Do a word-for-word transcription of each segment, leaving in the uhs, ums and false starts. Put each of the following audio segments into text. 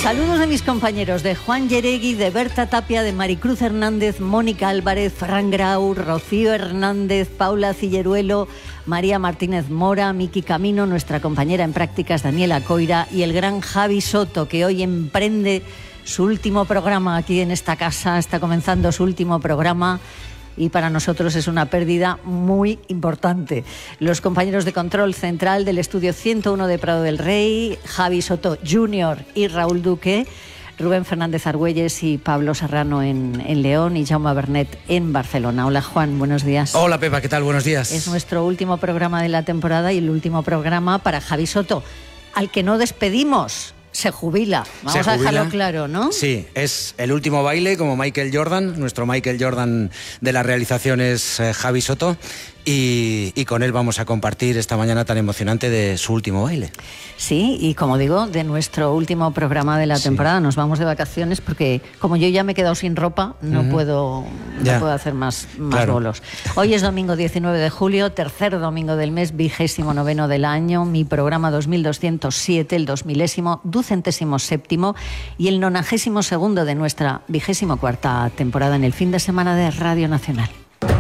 Saludos de mis compañeros, de Juan Yeregui, de Berta Tapia, de Maricruz Hernández, Mónica Álvarez, Fran Grau, Rocío Hernández, Paula Cilleruelo, María Martínez Mora, Miki Camino, nuestra compañera en prácticas Daniela Coira y el gran Javi Soto, que hoy emprende su último programa aquí en esta casa, está comenzando su último programa. Y para nosotros es una pérdida muy importante. Los compañeros de control central del estudio ciento uno de Prado del Rey, Javi Soto junior y Raúl Duque, Rubén Fernández Argüelles y Pablo Serrano en, en León y Jaume Bernet en Barcelona. Hola Juan, buenos días. Hola Pepa, ¿qué tal? Buenos días. Es nuestro último programa de la temporada y el último programa para Javi Soto, al que no despedimos. Se jubila, vamos Se a jubila. dejarlo claro, ¿no? Sí, es el último baile como Michael Jordan, nuestro Michael Jordan de la realización es eh, Javi Soto y, y con él vamos a compartir esta mañana tan emocionante de su último baile. Sí, y como digo, de nuestro último programa de la Sí. temporada, nos vamos de vacaciones porque como yo ya me he quedado sin ropa, no Ujú. puedo Ya. no puedo hacer más, más Claro. bolos. Hoy es domingo diecinueve de julio, tercer domingo del mes, vigésimo noveno del año, mi programa dos mil doscientos siete, el dos milésimo, ducentésimo séptimo y el nonagésimo segundo de nuestra vigésimo cuarta temporada en el fin de semana de Radio Nacional.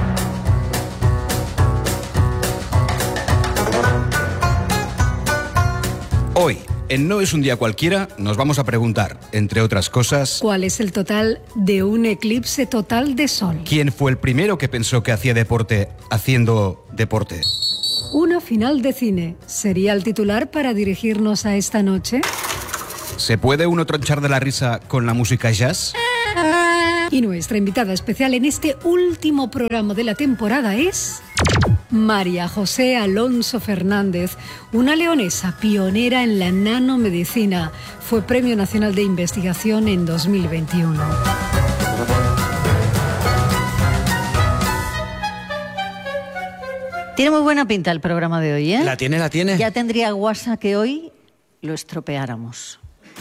Hoy, en No es un día cualquiera, nos vamos a preguntar, entre otras cosas, ¿Cuál es el total de un eclipse total de sol? ¿quién fue el primero que pensó que hacía deporte haciendo deporte? Una final de cine. ¿Sería el titular para dirigirnos a esta noche? ¿Se puede uno tronchar de la risa con la música jazz? Y nuestra invitada especial en este último programa de la temporada es María José Alonso Fernández, una leonesa pionera en la nanomedicina. Fue Premio Nacional de Investigación en dos mil veintiuno. Tiene muy buena pinta el programa de hoy, ¿eh? ¿La tiene, la tiene? Ya tendría guasa que hoy lo estropeáramos.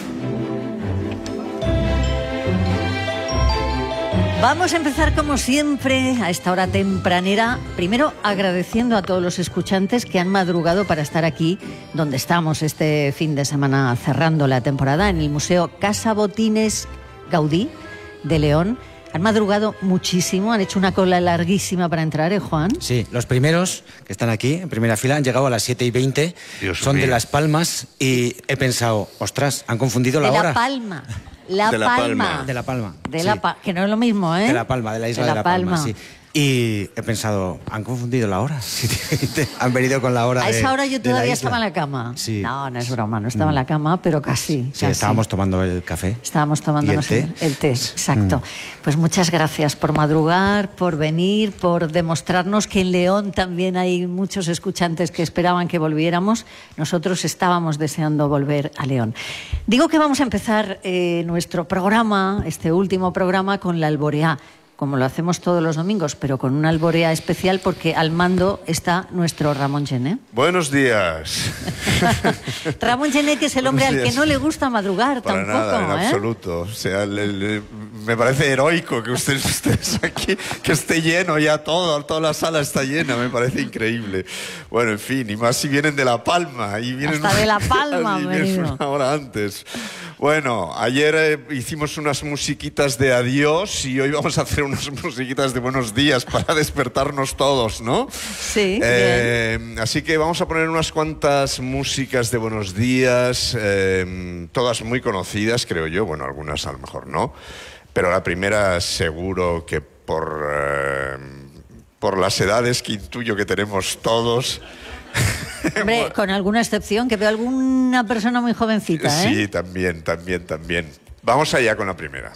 Vamos a empezar como siempre a esta hora tempranera, primero agradeciendo a todos los escuchantes que han madrugado para estar aquí donde estamos este fin de semana cerrando la temporada en el Museo Casa Botines Gaudí de León. Han madrugado muchísimo, han hecho una cola larguísima para entrar, ¿eh, Juan? Sí, los primeros que están aquí en primera fila han llegado a las siete y veinte, Dios son mío. de Las Palmas y he pensado, ostras, han confundido la de hora. La Palma. La De La Palma. Palma. De La Palma. De sí. la Pa- que no es lo mismo, ¿eh? De La Palma, de la isla de, La Palma, sí. Y he pensado, han confundido la hora. Han venido con la hora A de esa hora yo de la todavía isla. estaba en la cama. Sí. No, no es broma, no estaba en la cama, pero casi. Sí, casi. estábamos tomando el café. Estábamos tomándonos ¿Y el té? el, el té, exacto. Pues muchas gracias por madrugar, por venir, por demostrarnos que en León también hay muchos escuchantes que esperaban que volviéramos. Nosotros estábamos deseando volver a León. Digo que vamos a empezar eh, nuestro programa, este último programa, con la alboreá, como lo hacemos todos los domingos, pero con una alboreá especial porque al mando está nuestro Ramón Gené. Buenos días. Ramón Gené, que es el hombre Buenos al que días. no le gusta madrugar Para tampoco, nada, en ¿eh? absoluto. O sea, le- le- me parece heroico que ustedes, ustedes aquí, que esté lleno ya todo, toda la sala está llena, me parece increíble. Bueno, en fin, y más si vienen de La Palma. Y vienen Hasta de La Palma y han vienen venido. una hora antes. Bueno, ayer eh, hicimos unas musiquitas de adiós y hoy vamos a hacer unas musiquitas de buenos días para despertarnos todos, ¿no? Sí, Eh, así que vamos a poner unas cuantas músicas de buenos días, eh, todas muy conocidas, creo yo. Bueno, algunas a lo mejor no. Pero la primera seguro que por, eh, por las edades que intuyo que tenemos todos... Hombre, con alguna excepción, que veo alguna persona muy jovencita, ¿eh? Sí, también, también, también. Vamos allá con la primera.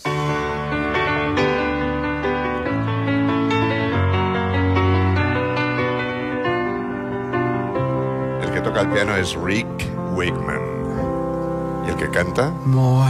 El que toca el piano es Rick Wakeman. ¿Y el que canta?